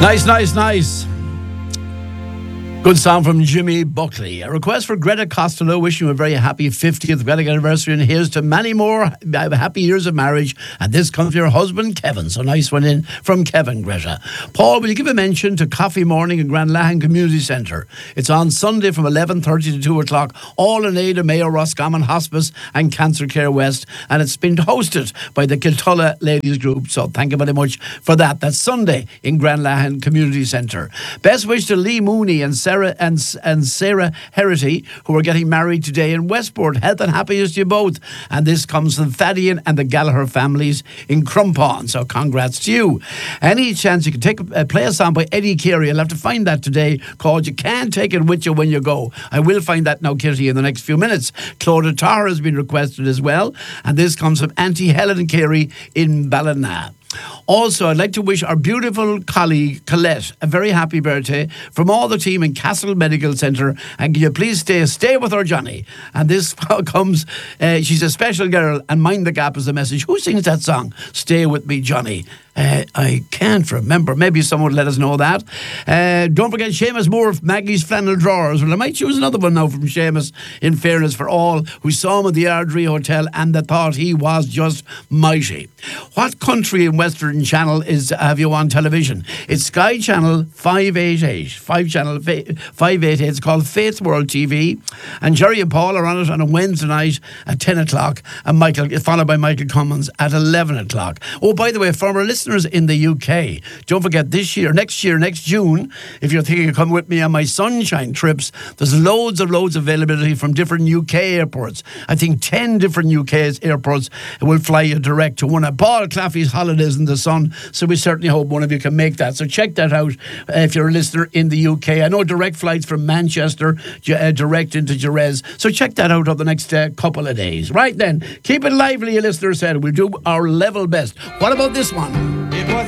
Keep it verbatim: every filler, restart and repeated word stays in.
Nice, nice, nice. Good song from Jimmy Buckley. A request for Greta Costello, wishing you a very happy fiftieth wedding anniversary, and here's to many more happy years of marriage. And this comes from your husband, Kevin. So nice one in from Kevin, Greta. Paul, will you give a mention to Coffee Morning in Grand Lahan Community Centre? It's on Sunday from eleven thirty to two o'clock, all in aid of Mayo Roscommon Hospice and Cancer Care West. And it's been hosted by the Kiltulla Ladies Group. So thank you very much for that. That's Sunday in Grand Lahan Community Centre. Best wish to Lee Mooney and Sarah and, and Sarah Herity, who are getting married today in Westport. Health and happiness to you both. And this comes from Thaddean and the Gallagher families in Crumpon. So congrats to you. Any chance you can take a, play a song by Eddie Carey? I'll have to find that today, called You Can't Take It With You When You Go. I will find that now, Kitty, in the next few minutes. Claudia Tar has been requested as well. And this comes from Auntie Helen Carey in Ballina. Also, I'd like to wish our beautiful colleague Colette a very happy birthday from all the team in Castle Medical Centre. And can you please stay stay with her, Johnny? And this comes, uh, she's a special girl, and Mind the Gap is the message. Who sings that song? Stay With Me, Johnny. Uh, I can't remember. Maybe someone would let us know that. Uh, don't forget Seamus Moore of Maggie's Flannel Drawers. Well, I might choose another one now from Seamus, in fairness, for all who saw him at the Ardrey Hotel and that thought he was just mighty. What country in Western Channel is have you on television? It's Sky Channel five eighty-eight. Five Channel five eighty-eight. It's called Faith World T V. And Jerry and Paul are on it on a Wednesday night at ten o'clock. And Michael, followed by Michael Cummins at eleven o'clock. Oh, by the way, former listeners in the U K, don't forget this year, next year, next June, if you're thinking of coming with me on my sunshine trips, there's loads of loads of availability from different U K airports. I think ten different U K airports will fly you direct to one of Paul Claffey's holidays in the sun. So we certainly hope one of you can make that. So check that out uh, if you're a listener in the U K. I know direct flights from Manchester uh, direct into Jerez. So check that out over the next uh, couple of days. Right then, keep it lively, your listener said. We'll do our level best. What about this one? It was